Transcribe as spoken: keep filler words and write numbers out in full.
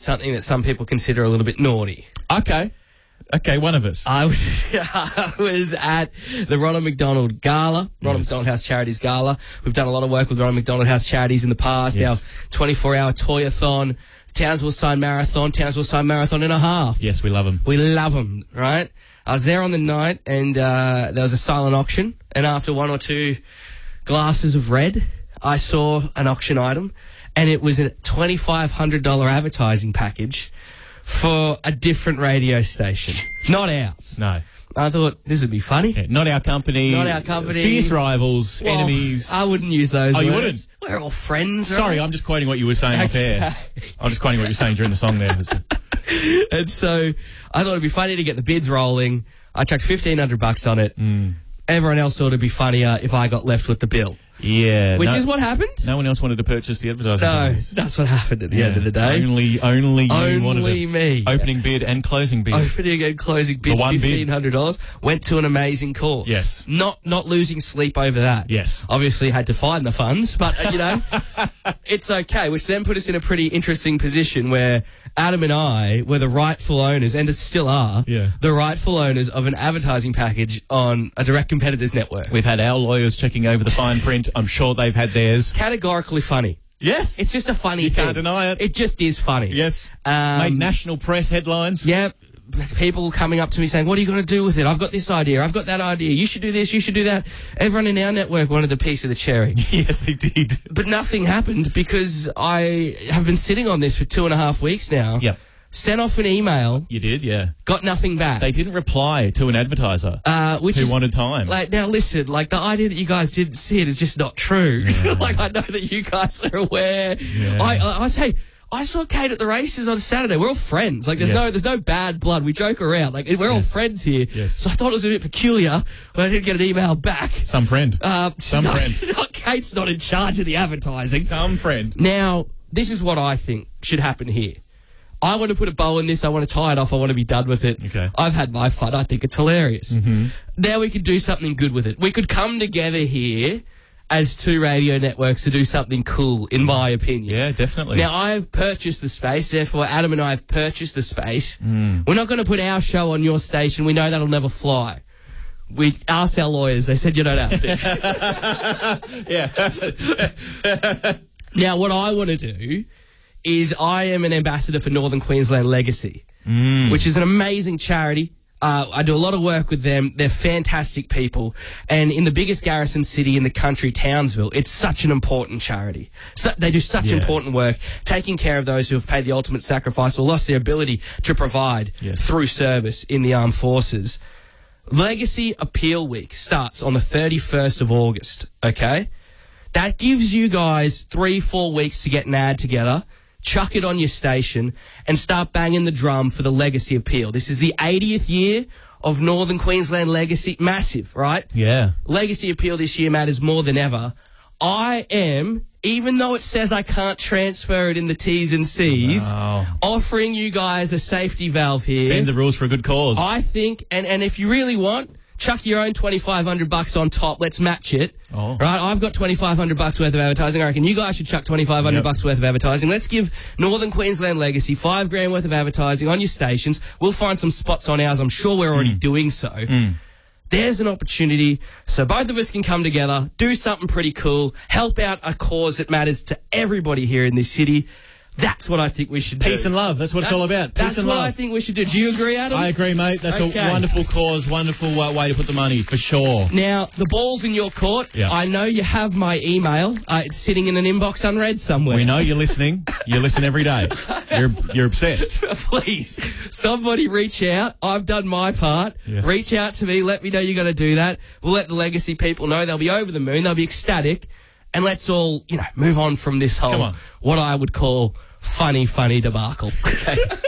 something that some people consider a little bit naughty. Okay. Okay, one of us. I was, I was at the Ronald McDonald Gala, Ronald Yes. McDonald House Charities Gala. We've done a lot of work with Ronald McDonald House Charities in the past. Yes. Our twenty-four hour Toy-a-thon, Townsville Sign Marathon, Townsville Sign Marathon and a half. Yes, we love them. We love them, right? I was there on the night, and uh, there was a silent auction, and after one or two glasses of red, I saw an auction item, and it was a twenty-five hundred dollars advertising package for a different radio station. Not ours. No. I thought, this would be funny. Yeah, not our company. Not our company. Fierce rivals, Well, enemies. I wouldn't use those Oh, words. you wouldn't? We're all friends, right? Sorry, I'm just quoting what you were saying off air. I'm just quoting what you were saying during the song there. And so I thought it'd be funny to get the bids rolling. I chucked fifteen hundred bucks on it. Mm. Everyone else thought it'd be funnier if I got left with the bill. Yeah. Which no, is what happened? No one else wanted to purchase the advertising. No, packages. that's what happened at the Yeah. end of the day. Only, only you Only wanted it. me. Opening bid and closing bid. Opening and closing bid, The one bid. fifteen hundred dollars, went to an amazing cause. Yes. Not not losing sleep over that. Yes. Obviously had to find the funds, but, uh, you know, it's okay, which then put us in a pretty interesting position where Adam and I were the rightful owners, and still are, Yeah. the rightful owners of an advertising package on a direct competitors network. We've had our lawyers checking over the fine print. I'm sure they've had theirs. Categorically funny. Yes. It's just a funny You thing. can't deny it. It just is funny. Yes. Um, Made national press headlines. Yeah, people coming up to me saying, what are you going to do with it? I've got this idea. I've got that idea. You should do this. You should do that. Everyone in our network wanted a piece of the cherry. Yes, they did. But nothing happened because I have been sitting on this for two and a half weeks now. Yep. Sent off an email, You did, yeah. got nothing back. They didn't reply to an advertiser uh, which who is, wanted time. like, now listen, like, the idea that you guys didn't see it is just not true. Like, I know that you guys are aware. Yeah. I, I, I say, I saw Kate at the races on Saturday. We're all friends. Like, there's Yes. no, there's no bad blood. We joke around. Like, we're all Yes. friends here. Yes. So I thought it was a bit peculiar when I didn't get an email back. Some friend. Uh, Some no, friend. Kate's not in charge of the advertising. Some friend. Now, this is what I think should happen here. I want to put a bow in this. I want to tie it off. I want to be done with it. Okay. I've had my fun. I think it's hilarious. Mm-hmm. Now we could do something good with it. We could come together here as two radio networks to do something cool, in my opinion. Yeah, definitely. Now, I've purchased the space, therefore Adam and I have purchased the space. Mm. We're not going to put our show on your station. We know that'll never fly. We asked our lawyers. They said you don't have to. Yeah. Now, what I want to do is I am an ambassador for Northern Queensland Legacy, Mm. which is an amazing charity. Uh, I do a lot of work with them. They're fantastic people. And in the biggest garrison city in the country, Townsville, it's such an important charity. So, they do such Yeah. important work, taking care of those who have paid the ultimate sacrifice or lost their ability to provide Yes. through service in the armed forces. Legacy Appeal Week starts on the thirty-first of August, okay? That gives you guys three, four weeks to get an ad together, chuck it on your station, and start banging the drum for the Legacy Appeal. This is the eightieth year of Northern Queensland Legacy. Massive, right? Yeah. Legacy Appeal this year matters more than ever. I am, even though it says I can't transfer it in the T's and C's, Wow. offering you guys a safety valve here. Bend the rules for a good cause. I think, and, and if you really want, chuck your own twenty-five hundred bucks on top. Let's match it. Oh. Right? I've got twenty-five hundred bucks worth of advertising. I reckon you guys should chuck twenty-five hundred Yep. bucks worth of advertising. Let's give Northern Queensland Legacy five grand worth of advertising on your stations. We'll find some spots on ours. I'm sure we're already Mm. doing so. Mm. There's an opportunity so both of us can come together, do something pretty cool, help out a cause that matters to everybody here in this city. That's what I think we should do. Peace and love. That's what it's all about. Peace That's and what love. I think we should do. Do you agree, Adam? I agree, mate. That's Okay. a wonderful cause, wonderful uh, way to put the money, for sure. Now, the ball's in your court. Yeah. I know you have my email. Uh, it's sitting in an inbox unread somewhere. We know you're listening. You listen every day. You're you're obsessed. Please, somebody reach out. I've done my part. Yes. Reach out to me. Let me know you're going to do that. We'll let the Legacy people know. They'll be over the moon. They'll be ecstatic. And let's all, you know, move on from this Come whole, on. what I would call funny, funny debacle. Okay.